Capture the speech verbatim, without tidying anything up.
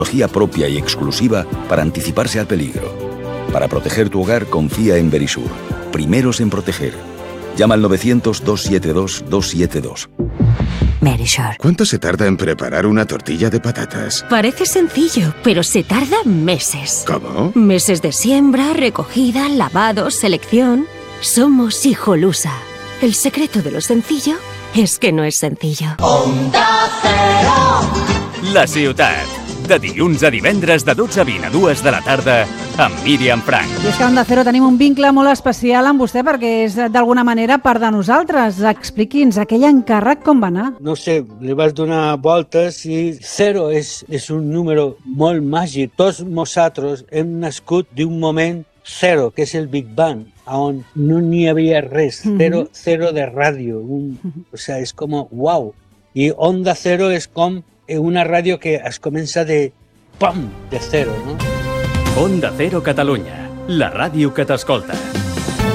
Tecnología propia y exclusiva para anticiparse al peligro. Para proteger tu hogar, confía en Verisur. Primeros en proteger. Llama al novecientos, doscientos setenta y dos, doscientos setenta y dos. Verisur. ¿Cuánto se tarda en preparar una tortilla de patatas? Parece sencillo, pero se tarda meses. ¿Cómo? Meses de siembra, recogida, lavado, selección. Somos Hijolusa. El secreto de lo sencillo es que no es sencillo. Onda Cero. La ciutat. De dilluns a divendres de dotze a vint a dues de la tarda amb Míriam Frank. I és que a Onda Cero tenim un vincle molt especial amb vostè perquè és d'alguna manera part de nosaltres. Expliqui'ns aquell encàrrec com va anar. No sé, li vas donar voltes i zero és, és un número molt màgic. Tots nosaltres hem nascut d'un moment zero, que és el Big Bang, on no n'hi havia res, zero, zero de ràdio. Un, o sea, és com, wow. I Onda Cero és com una ràdio que es comença de pam, de zero, no? Onda Cero Catalunya, la ràdio que t'escolta.